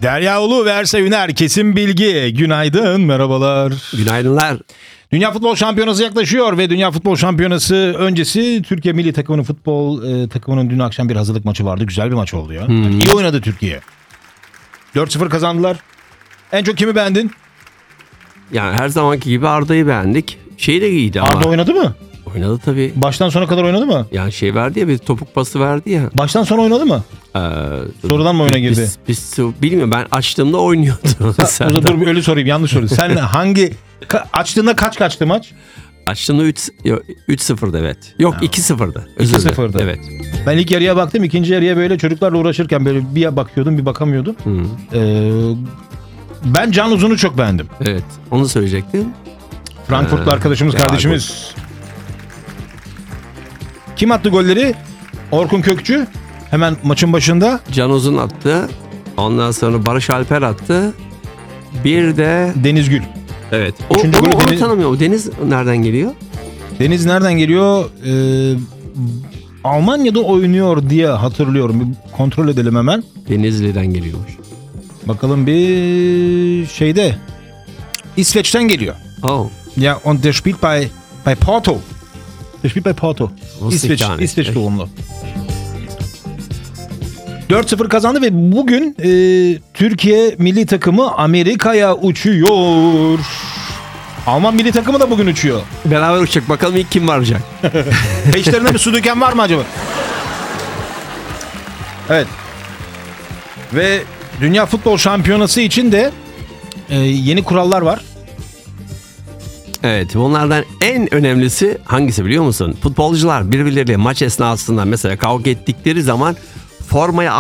Derya Ulu ve Erse Üner, Kesin Bilgi. Günaydın, merhabalar. Günaydınlar. Dünya Futbol Şampiyonası yaklaşıyor ve Dünya Futbol Şampiyonası öncesi Türkiye Milli Takımı'nın futbol takımının dün akşam bir hazırlık maçı vardı. Güzel bir maç oldu ya. İyi oynadı Türkiye. 4-0 kazandılar. En çok kimi beğendin? Yani her zamanki gibi Arda'yı beğendik. Şey de iyiydi ama. Arda oynadı mı? Oynadı tabii. Baştan sona kadar oynadı mı? Yani şey verdi ya, bir topuk pası verdi ya. Baştan sona oynadı mı? Sonradan mı oyuna girdi? Biz bilmiyorum, ben açtığımda oynuyordu. Dur öyle sorayım, yanlış sorayım. Sen açtığında kaçtı maç? Açtığımda 3-0'da evet. Yok 2-0'da. 2-0'da. Evet. Ben ilk yarıya baktım. İkinci yarıya böyle çocuklarla uğraşırken böyle bir bakıyordum bir bakamıyordum. Ben Can Uzun'u çok beğendim. Evet, onu söyleyecektim. Frankfurtlu arkadaşımız, kardeşimiz. Kim attı golleri? Orkun Kökçü. Hemen maçın başında. Can Uzun attı. Ondan sonra Barış Alper attı. Bir de Deniz Gül. Evet. Üçüncü golü Onu tanımıyor. O Deniz nereden geliyor? Deniz nereden geliyor? Almanya'da oynuyor diye hatırlıyorum. Bir kontrol edelim hemen. Denizli'den geliyormuş. Bakalım bir şeyde. İsveç'ten geliyor. Oh. Ja, und der spielt bei Porto. Der spielt bei Porto. İsveç doğumlu. 4-0 kazandı ve bugün Türkiye milli takımı Amerika'ya uçuyor. Alman milli takımı da bugün uçuyor. Beraber uçacak. Bakalım ilk kim varacak? Peşlerinde bir su döken var mı acaba? Evet. Ve Dünya Futbol Şampiyonası için de yeni kurallar var. Evet, bunlardan en önemlisi hangisi biliyor musun? Futbolcular birbirleriyle maç esnasında mesela kavga ettikleri zaman formayı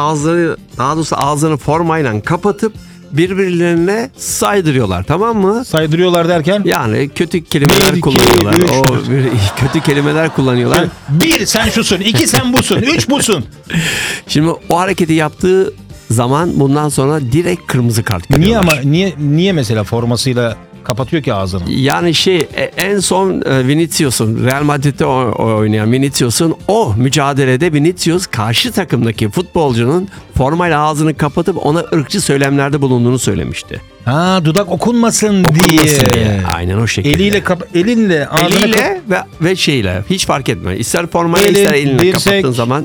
ağzını formayla kapatıp birbirlerine saydırıyorlar, tamam mı? Saydırıyorlar derken? Yani kötü kelimeler kullanıyorlar. Kötü kelimeler kullanıyorlar. 1 sen şusun, 2 sen busun, 3 busun. Şimdi o hareketi yaptığı zaman bundan sonra direkt kırmızı kart görüyorlar. Niye mesela formasıyla kapatıyor ki ağzını? Yani en son Vinicius'un, Real Madrid'de oynayan Vinicius'un o mücadelede Vinicius karşı takımdaki futbolcunun formayla ağzını kapatıp ona ırkçı söylemlerde bulunduğunu söylemişti. Dudak okunmasın diye. Aynen o şekilde. Elinle ağzını ve şeyle hiç fark etmiyor. İster formayla ister elinle kapattığın zaman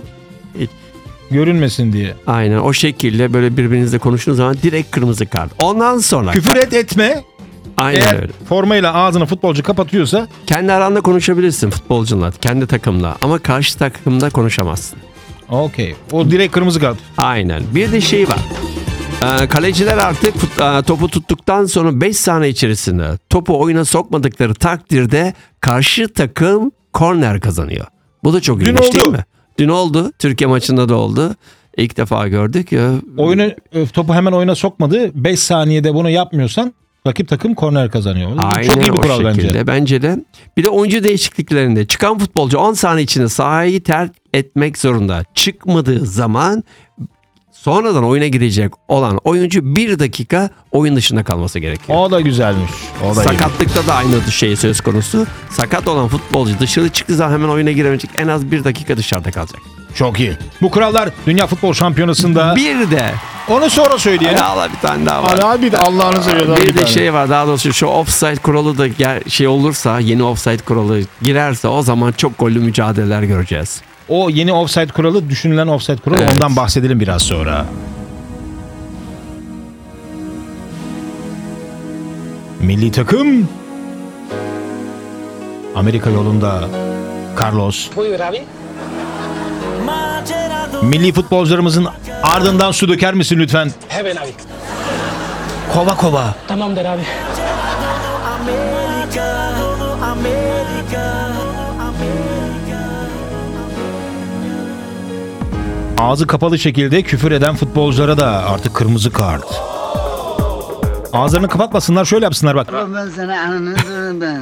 görünmesin diye. Aynen o şekilde böyle birbirinizle konuştuğunuz zaman direkt kırmızı kart. Ondan sonra küfür etme. Aynen eğer öyle. Formayla ağzını futbolcu kapatıyorsa kendi aranda konuşabilirsin futbolcunla, kendi takımla, ama karşı takımda konuşamazsın. Okey. O direkt kırmızı kart. Aynen. Bir de şey var. Kaleciler artık topu tuttuktan sonra 5 saniye içerisinde topu oyuna sokmadıkları takdirde karşı takım korner kazanıyor. Bu da çok ilginç değil mi? Dün oldu. Türkiye maçında da oldu. İlk defa gördük. Topu hemen oyuna sokmadı. 5 saniyede bunu yapmıyorsan rakip takım korner kazanıyor. Aynen, çok iyi bir kural bence. Bence de. Bir de oyuncu değişikliklerinde çıkan futbolcu 10 saniye içinde sahayı terk etmek zorunda. Çıkmadığı zaman sonradan oyuna girecek olan oyuncu 1 dakika oyun dışında kalması gerekiyor. O da güzelmiş. Sakatlıkta da aynı şey söz konusu. Sakat olan futbolcu dışarı çıktığı zaman hemen oyuna giremeyecek. En az 1 dakika dışarıda kalacak. Çok iyi. Bu kurallar Dünya Futbol Şampiyonası'nda. Bir de. Onu sonra söyleyelim. Allah, bir tane daha var. Abi de Allah'ını seviyorlar. Bir de şey var, daha doğrusu şu offside kuralı da olursa, yeni offside kuralı girerse o zaman çok gollü mücadeleler göreceğiz. O yeni offside kuralı, düşünülen offside kuralı, evet. Ondan bahsedelim biraz sonra. Milli takım Amerika yolunda. Carlos. Buyur abi. Milli futbolcularımızın ardından su döker misin lütfen? Hemen abi. Kova. Tamamdır abi. Ağzı kapalı şekilde küfür eden futbolculara da artık kırmızı kart. Ağızlarını kapatmasınlar, şöyle yapsınlar bak. Ben sana ananı ben.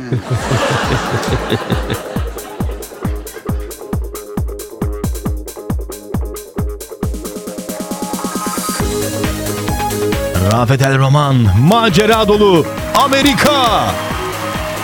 Rafet El Roman, macera dolu Amerika.